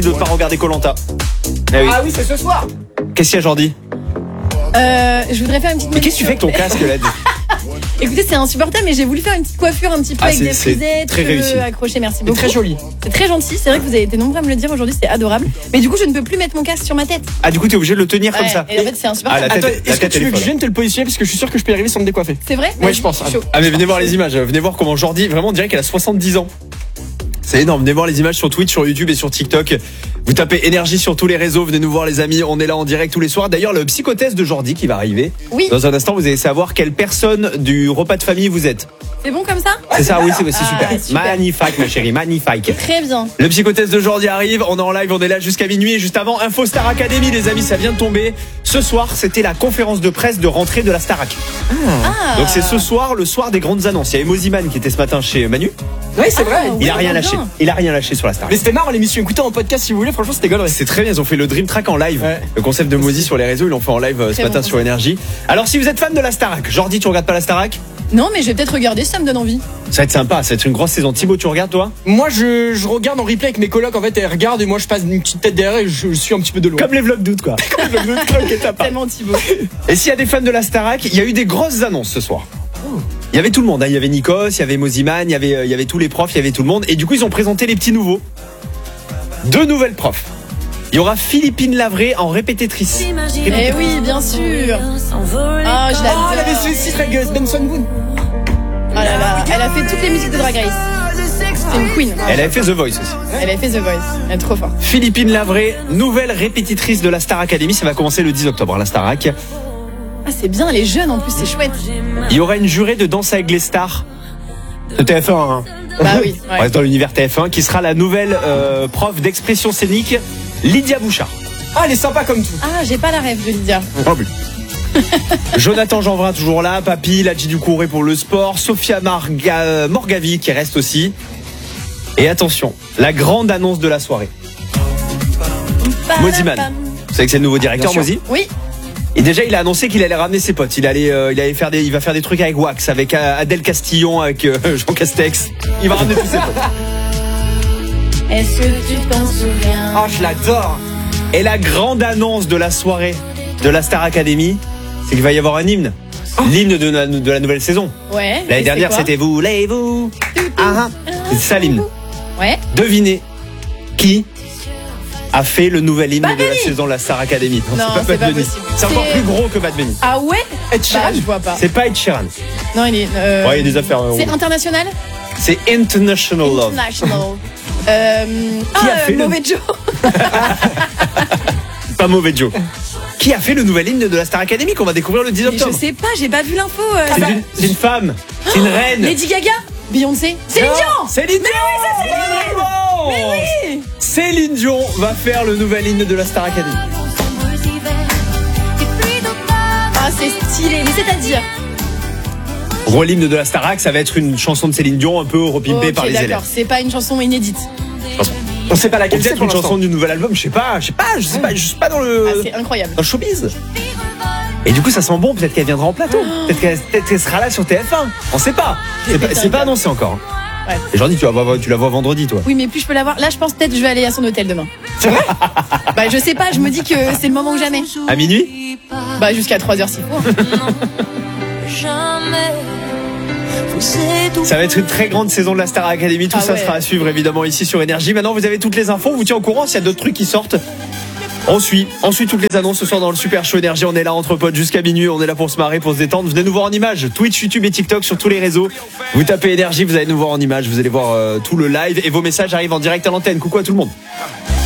de pas regarder Koh-Lanta. Eh oui. Ah oui, c'est ce soir. Qu'est-ce qu'il y a, Jordi? Je voudrais faire une petite. Mais qu'est-ce que tu fais avec ton casque là? Écoutez, c'est insupportable, mais j'ai voulu faire une petite coiffure un petit peu avec des frisettes, très réussi. accrochés. Merci C'est beaucoup. très joli. C'est très gentil. C'est vrai que vous avez été nombreux à me le dire aujourd'hui. C'est adorable. Mais du coup, je ne peux plus mettre mon casque sur ma tête. Ah, du coup, t'es obligé de le tenir comme ça. Et en fait, c'est insupportable. Ah, Attends, la est-ce que tête, tu elle veux est que je folle. vienne te le positionner parce que je suis sûr que je peux y arriver sans me décoiffer. C'est vrai? Ouais, je pense. Chaud. Ah, mais venez voir les images. Venez voir comment Jordi, vraiment, on dirait qu'elle a 70 ans. C'est énorme. Venez voir les images sur Twitch, sur YouTube et sur TikTok. Vous tapez énergie sur tous les réseaux. Venez nous voir, les amis. On est là en direct tous les soirs. D'ailleurs, le psychotest de Jordi qui va arriver. Oui. Dans un instant, vous allez savoir quelle personne du repas de famille vous êtes. C'est bon comme ça? C'est ça, oui, c'est super. super. Magnifique, ma chérie, magnifique. Très bien. Le psychotest de Jordi arrive, on est en live, on est là jusqu'à minuit et juste avant, Info Star Academy, les amis, ça vient de tomber. Ce soir, c'était la conférence de presse de rentrée de la Starac. Ah. Donc c'est ce soir, le soir des grandes annonces. Il y a Emoziman qui était ce matin chez Manu. Oui, c'est vrai. Ah, Il a oui, rien bien. lâché. Il a rien lâché sur la Starac. Mais c'était marrant l'émission. Écoutez en podcast si vous voulez. Franchement, c'était gaulerie. C'est très bien, ils ont fait le Dream Track en live. Ouais. Le concept de Mozi sur les réseaux, ils l'ont fait en live ce Très matin bon sur Énergie. Alors si vous êtes fan de la Starac, Jordi, tu regardes pas la Starac? Non, mais je vais peut-être regarder si ça me donne envie. Ça va être sympa, ça va être une grosse saison. Thibaut, tu regardes toi? Moi, je regarde en replay avec mes colocs. En fait, elles regardent et moi, je passe une petite tête derrière et je suis un petit peu de loin. Comme les vlogs d'août quoi. Tellement Thibaut. Et s'il y a des fans de la Starac, il y a eu des grosses annonces ce soir. Il y avait tout le monde, hein. Il y avait Nikos, il y avait Moziman, il y avait tous les profs, il y avait tout le monde. Et du coup, ils ont présenté les petits nouveaux. 2 nouvelles profs. Il y aura Philippine Lavray en répétitrice. Eh oui, bien sûr. Ah, je Ah, l'adore. elle avait ce avec Benson Boone. Oh là là, elle a fait toutes les musiques de Drag Race. C'est une queen. Elle avait fait The Voice aussi. Elle a fait The Voice. Elle est trop forte. Philippine Lavray, nouvelle répétitrice de la Star Academy. Ça va commencer le 10 octobre, la Starac. Ah, c'est bien, elle est jeune en plus, c'est chouette. Il y aura une jurée de Danse avec les stars de TF1. Hein. Bah oui. On Ouais. reste dans l'univers TF1, qui sera la nouvelle prof d'expression scénique, Lydia Bouchard. Ah, elle est sympa comme tout. Ah, j'ai pas la rêve de Lydia. Jonathan Jeanvrin toujours là, Papy, Ladji Doucouré pour le sport, Sophia Morgavi qui reste aussi. Et attention, la grande annonce de la soirée. Moziman. Vous savez que c'est le nouveau directeur, Bien sûr. Mozi. Oui. Et déjà, il a annoncé qu'il allait ramener ses potes. Il va faire des trucs avec Wax, avec Adèle Castillon, avec Jean Castex. Il va ramener tous ses potes. Est-ce que tu t'en souviens? Ah, je l'adore. Et la grande annonce de la soirée de la Star Academy, c'est qu'il va y avoir un hymne. L'hymne de la nouvelle saison. Ouais. L'année et dernière, c'est quoi? c'était Voulez-vous. Ah, c'est ça l'hymne. Ouais. Devinez qui a fait le nouvel hymne Bad de la Bunny. saison de la Star Academy. Non, c'est c'est pas pas Bad Bunny. possible. C'est encore C'est- plus gros que Bad Bunny. Ah ouais? Ed Sheeran. Bah, je vois pas. C'est pas Ed Sheeran. Non, il est. Ouais, il y a des affaires. C'est international? C'est International Love. International. Qui a fait le- Mauvais Joe. Pas mauvais Joe. Qui a fait le nouvel hymne de la Star Academy qu'on va découvrir le 10 Mais je octobre? sais pas, j'ai pas vu l'info. C'est une femme. C'est une reine. Lady Gaga? Beyoncé? Céline Dion? Céline Dion. Oui. Céline Dion va faire le nouvel hymne de la Star Academy. Ah, c'est stylé. Mais c'est-à-dire? Gros, l'hymne de la Starac, ça va être une chanson de Céline Dion un peu repimpée Ok, par les d'accord. élèves. C'est pas une chanson inédite. On sait pas laquelle c'est Peut-être pour une l'instant. chanson du nouvel album, je sais pas, je suis pas dans Ah, le c'est incroyable. dans le showbiz. Et du coup, ça sent bon, peut-être qu'elle viendra en plateau. Peut-être qu'elle sera là sur TF1. On sait pas. C'est pas annoncé encore. Ouais. Et Jordi, tu la vois vendredi, toi. Oui, mais plus je peux la voir. Là, je pense peut-être que je vais aller à son hôtel demain. C'est vrai? Bah, je sais pas, je me dis que c'est le moment que jamais. À minuit? Bah, jusqu'à 3h s'il faut. Ça va être une très grande saison de la Star Academy. Tout Ah ça ouais. sera à suivre évidemment ici sur Énergie. Maintenant, vous avez toutes les infos. On vous tient au courant s'il y a d'autres trucs qui sortent. On suit toutes les annonces ce soir dans le Super Show Énergie. On est là entre potes jusqu'à minuit. On est là pour se marrer, pour se détendre. Venez nous voir en images. Twitch, YouTube et TikTok sur tous les réseaux. Vous tapez Énergie, vous allez nous voir en images. Vous allez voir tout le live et vos messages arrivent en direct à l'antenne. Coucou à tout le monde.